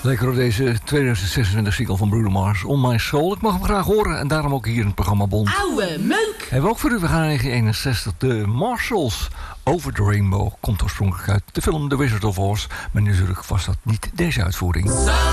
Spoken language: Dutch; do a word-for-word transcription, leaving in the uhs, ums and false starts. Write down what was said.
Lekker op deze tweeduizend zesentwintig single van Bruno Mars, On My Soul. Ik mag hem graag horen en daarom ook hier in het programma Bond. Oude meuk! Hebben we ook voor u, we gaan in negentien eenenzestig. De Marshalls, Over the Rainbow, komt oorspronkelijk uit de film The Wizard of Oz. Maar natuurlijk was dat niet deze uitvoering.